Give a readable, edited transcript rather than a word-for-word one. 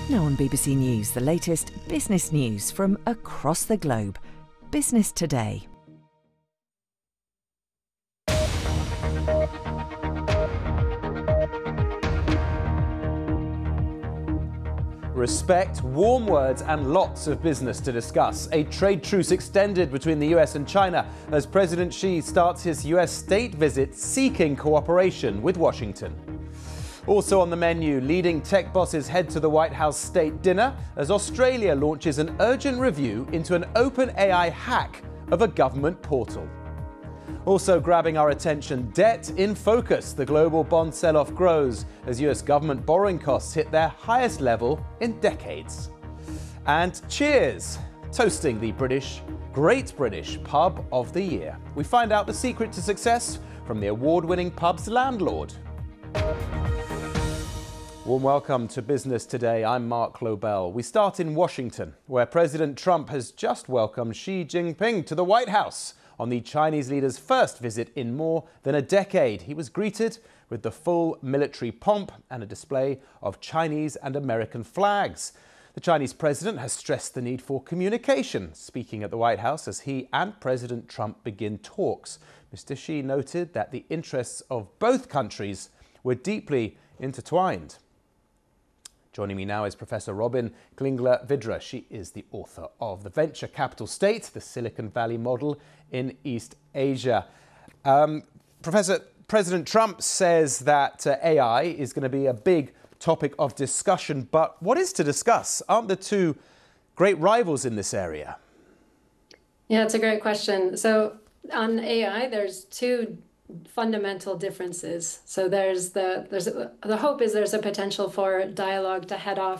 Now on BBC News, the latest business news from across the globe. Business Today. Respect, warm words and lots of business to discuss. A trade truce extended between the US and China as President Xi starts his US state visit seeking cooperation with Washington. Also on the menu, leading tech bosses head to the White House state dinner as Australia launches an urgent review into an OpenAI hack of a government portal. Also grabbing our attention, debt in focus. The global bond sell-off grows as US government borrowing costs hit their highest level in decades. And cheers, toasting the Great British Pub of the Year. We find out the secret to success from the award-winning pub's landlord. Warm welcome to Business Today. I'm Mark Lobel. We start in Washington, where President Trump has just welcomed Xi Jinping to the White House on the Chinese leader's first visit in more than a decade. He was greeted with the full military pomp and a display of Chinese and American flags. The Chinese president has stressed the need for communication, speaking at the White House as he and President Trump begin talks. Mr. Xi noted that the interests of both countries were deeply intertwined. Joining me now is Professor Robin Klingler-Vidra. She is the author of The Venture Capital State, the Silicon Valley Model in East Asia. Professor, President Trump says that AI is going to be a big topic of discussion, but what is to discuss? Aren't the two great rivals in this area? Yeah, it's a great question. So on AI, there's two fundamental differences. So there's the hope is there's a potential for dialogue to head off